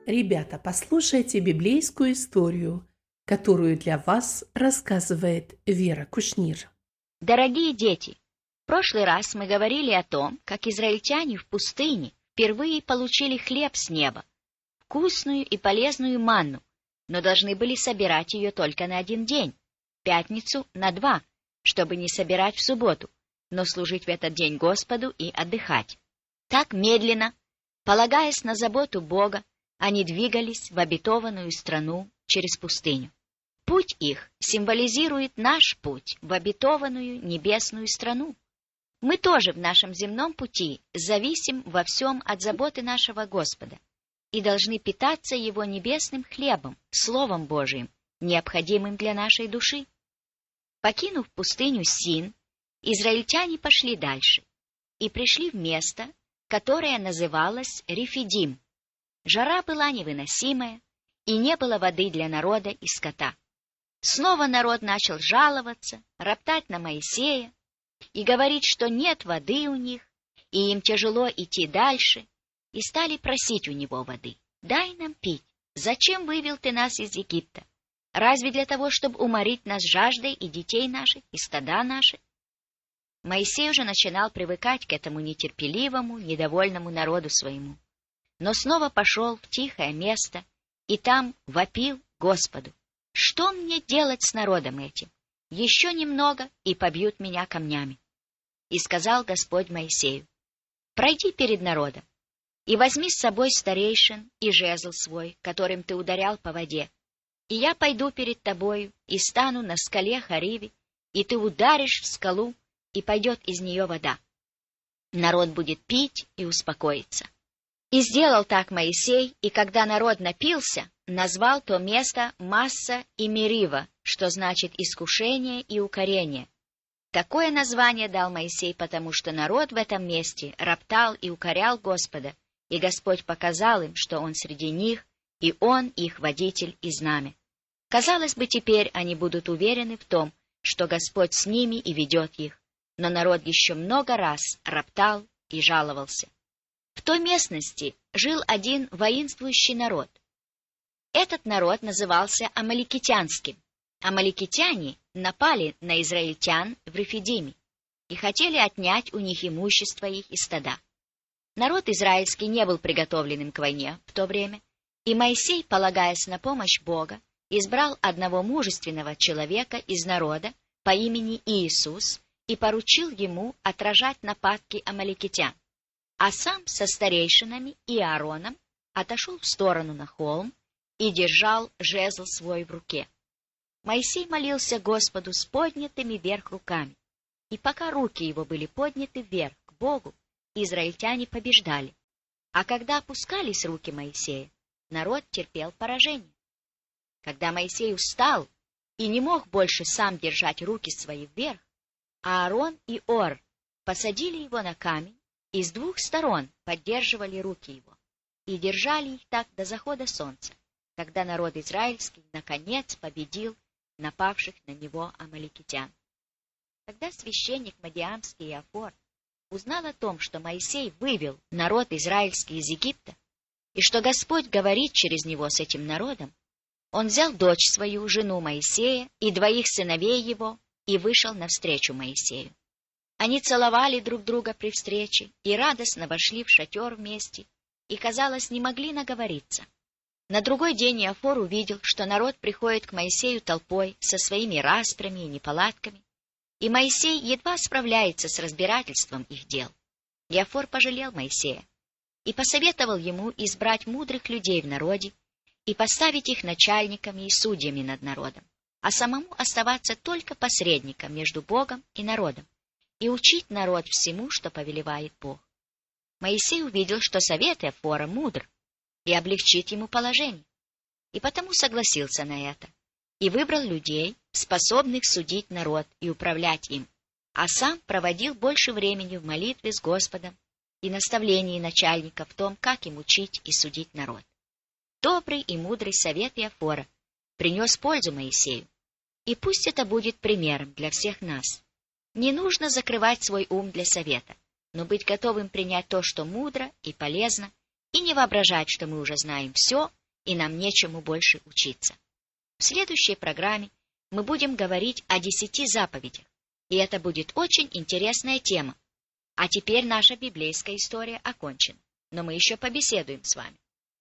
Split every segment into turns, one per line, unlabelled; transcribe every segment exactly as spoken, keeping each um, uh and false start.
Ребята, послушайте библейскую историю, которую для вас рассказывает Вера Кушнир.
Дорогие дети, в прошлый раз мы говорили о том, как израильтяне в пустыне впервые получили хлеб с неба, вкусную и полезную манну, но должны были собирать ее только на один день, в пятницу на два, чтобы не собирать в субботу, но служить в этот день Господу и отдыхать. Так медленно, полагаясь на заботу Бога, они двигались в обетованную страну через пустыню. Путь их символизирует наш путь в обетованную небесную страну. Мы тоже в нашем земном пути зависим во всем от заботы нашего Господа и должны питаться Его небесным хлебом, Словом Божиим, необходимым для нашей души. Покинув пустыню Син, израильтяне пошли дальше и пришли в место, которое называлось Рефидим. Жара была невыносимая, и не было воды для народа и скота. Снова народ начал жаловаться, роптать на Моисея и говорить, что нет воды у них, и им тяжело идти дальше, и стали просить у него воды. «Дай нам пить. Зачем вывел ты нас из Египта? Разве для того, чтобы уморить нас жаждой и детей наших, и стада наши?» Моисей уже начинал привыкать к этому нетерпеливому, недовольному народу своему, но снова пошел в тихое место и там вопил Господу: «Что мне делать с народом этим? Еще немного, и побьют меня камнями». И сказал Господь Моисею: «Пройди перед народом, и возьми с собой старейшин и жезл свой, которым ты ударял по воде, и я пойду перед тобою и стану на скале Хариве, и ты ударишь в скалу, и пойдет из нее вода. Народ будет пить и успокоится». И сделал так Моисей, и когда народ напился, назвал то место Масса и Мерива, что значит искушение и укорение. Такое название дал Моисей, потому что народ в этом месте роптал и укорял Господа, и Господь показал им, что Он среди них, и Он их водитель и знамя. Казалось бы, теперь они будут уверены в том, что Господь с ними и ведет их, но народ еще много раз роптал и жаловался. В той местности жил один воинствующий народ. Этот народ назывался Амаликитянским. Амаликитяне напали на израильтян в Рефидиме и хотели отнять у них имущество их и стада. Народ израильский не был приготовленным к войне в то время, и Моисей, полагаясь на помощь Бога, избрал одного мужественного человека из народа по имени Иисус и поручил ему отражать нападки амаликитян, а сам со старейшинами и Аароном отошел в сторону на холм и держал жезл свой в руке. Моисей молился Господу с поднятыми вверх руками, и пока руки его были подняты вверх к Богу, израильтяне побеждали, а когда опускались руки Моисея, народ терпел поражение. Когда Моисей устал и не мог больше сам держать руки свои вверх, Аарон и Ор посадили его на камень и с двух сторон поддерживали руки его, и держали их так до захода солнца, когда народ израильский наконец победил напавших на него амаликитян. Когда священник Мадиамский Иофор узнал о том, что Моисей вывел народ израильский из Египта, и что Господь говорит через него с этим народом, он взял дочь свою, жену Моисея, и двоих сыновей его, и вышел навстречу Моисею. Они целовали друг друга при встрече и радостно вошли в шатер вместе, и, казалось, не могли наговориться. На другой день Иофор увидел, что народ приходит к Моисею толпой со своими распрями и неполадками, и Моисей едва справляется с разбирательством их дел. Иофор пожалел Моисея и посоветовал ему избрать мудрых людей в народе и поставить их начальниками и судьями над народом, а самому оставаться только посредником между Богом и народом, и учить народ всему, что повелевает Бог. Моисей увидел, что совет Иофора мудр и облегчит ему положение, и потому согласился на это, и выбрал людей, способных судить народ и управлять им, а сам проводил больше времени в молитве с Господом и наставлении начальника в том, как им учить и судить народ. Добрый и мудрый совет Иофора принес пользу Моисею, и пусть это будет примером для всех нас. Не нужно закрывать свой ум для совета, но быть готовым принять то, что мудро и полезно, и не воображать, что мы уже знаем все, и нам нечему больше учиться. В следующей программе мы будем говорить о десяти заповедях, и это будет очень интересная тема. А теперь наша библейская история окончена, но мы еще побеседуем с вами.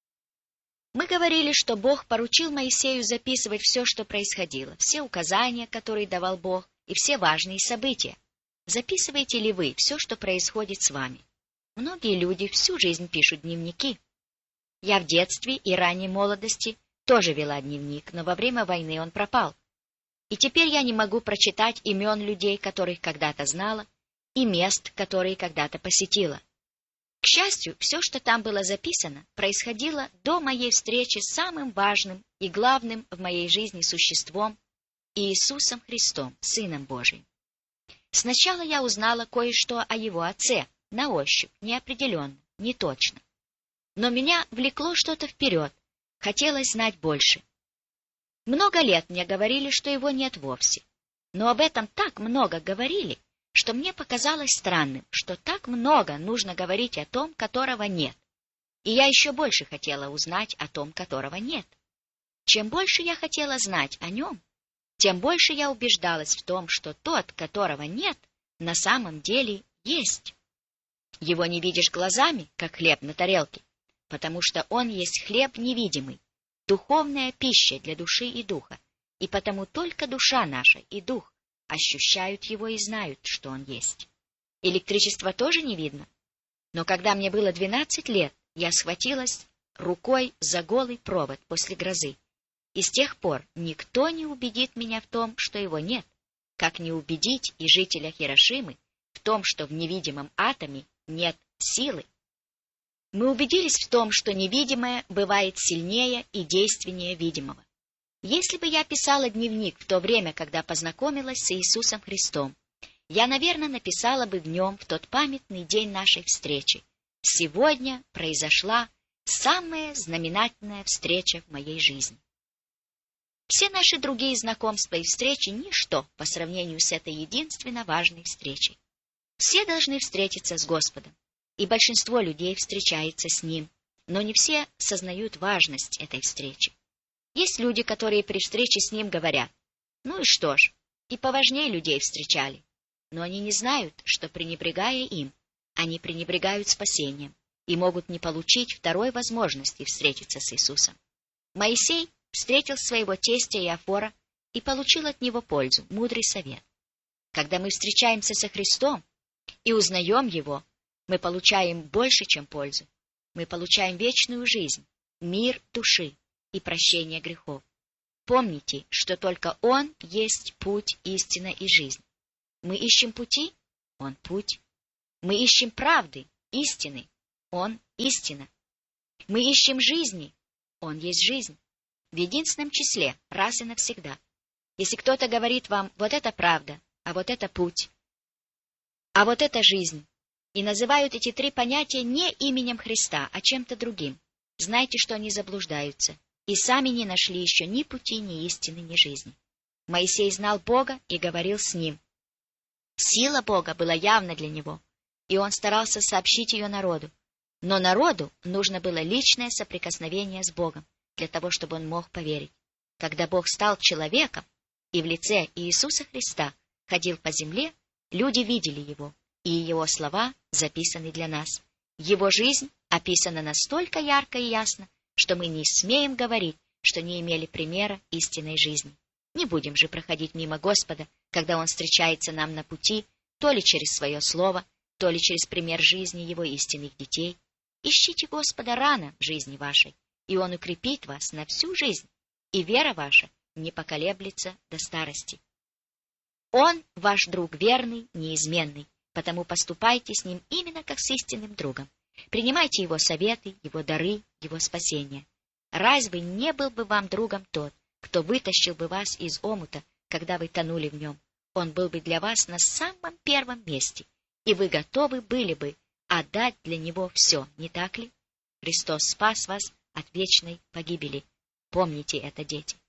Мы говорили, что Бог поручил Моисею записывать все, что происходило, все указания, которые давал Бог, и все важные события. Записываете ли вы все, что происходит с вами? Многие люди всю жизнь пишут дневники. Я в детстве и ранней молодости тоже вела дневник, но во время войны он пропал. И теперь я не могу прочитать имен людей, которых когда-то знала, и мест, которые когда-то посетила. К счастью, все, что там было записано, происходило до моей встречи с самым важным и главным в моей жизни существом — Иисусом Христом, Сыном Божиим. Сначала я узнала кое-что о Его Отце, на ощупь, неопределенно, не точно. Но меня влекло что-то вперед, хотелось знать больше. Много лет мне говорили, что Его нет вовсе, но об этом так много говорили, что мне показалось странным, что так много нужно говорить о том, которого нет. И я еще больше хотела узнать о том, которого нет. Чем больше я хотела знать о нем, тем больше я убеждалась в том, что тот, которого нет, на самом деле есть. Его не видишь глазами, как хлеб на тарелке, потому что он есть хлеб невидимый, духовная пища для души и духа, и потому только душа наша и дух ощущают его и знают, что он есть. Электричество тоже не видно. Но когда мне было двенадцать лет, я схватилась рукой за голый провод после грозы. И с тех пор никто не убедит меня в том, что его нет, как не убедить и жителя Хирошимы в том, что в невидимом атоме нет силы. Мы убедились в том, что невидимое бывает сильнее и действеннее видимого. Если бы я писала дневник в то время, когда познакомилась с Иисусом Христом, я, наверное, написала бы в нем в тот памятный день нашей встречи: «Сегодня произошла самая знаменательная встреча в моей жизни». Все наши другие знакомства и встречи — ничто по сравнению с этой единственно важной встречей. Все должны встретиться с Господом, и большинство людей встречается с Ним, но не все сознают важность этой встречи. Есть люди, которые при встрече с Ним говорят: «Ну и что ж, и поважнее людей встречали». Но они не знают, что, пренебрегая им, они пренебрегают спасением и могут не получить второй возможности встретиться с Иисусом. Моисей встретил своего тестя Иофора и получил от него пользу, мудрый совет. Когда мы встречаемся со Христом и узнаем Его, мы получаем больше, чем пользу. Мы получаем вечную жизнь, мир души и прощение грехов. Помните, что только Он есть путь, истина и жизнь. Мы ищем пути — Он путь. Мы ищем правды, истины — Он истина. Мы ищем жизни — Он есть жизнь. В единственном числе, раз и навсегда. Если кто-то говорит вам: вот это правда, а вот это путь, а вот это жизнь, и называют эти три понятия не именем Христа, а чем-то другим, знайте, что они заблуждаются и сами не нашли еще ни пути, ни истины, ни жизни. Моисей знал Бога и говорил с Ним. Сила Бога была явна для него, и он старался сообщить ее народу. Но народу нужно было личное соприкосновение с Богом, для того, чтобы он мог поверить. Когда Бог стал человеком и в лице Иисуса Христа ходил по земле, люди видели Его, и Его слова записаны для нас. Его жизнь описана настолько ярко и ясно, что мы не смеем говорить, что не имели примера истинной жизни. Не будем же проходить мимо Господа, когда Он встречается нам на пути, то ли через свое слово, то ли через пример жизни Его истинных детей. Ищите Господа рано в жизни вашей, и Он укрепит вас на всю жизнь, и вера ваша не поколеблется до старости. Он ваш друг верный, неизменный, потому поступайте с Ним именно как с истинным другом. Принимайте Его советы, Его дары, Его спасение. Разве не был бы вам другом тот, кто вытащил бы вас из омута, когда вы тонули в нем? Он был бы для вас на самом первом месте, и вы готовы были бы отдать для Него все, не так ли? Христос спас вас от вечной погибели. Помните это, дети.